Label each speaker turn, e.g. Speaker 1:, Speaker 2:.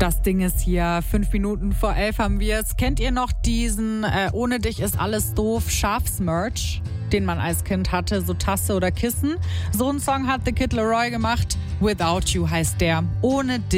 Speaker 1: Das Ding ist hier, 5 Minuten vor 11 haben wir es. Kennt ihr noch diesen Ohne dich ist alles doof Schafsmerch, den man als Kind hatte, so Tasse oder Kissen? So einen Song hat The Kid Laroi gemacht. Without You heißt der. Ohne dich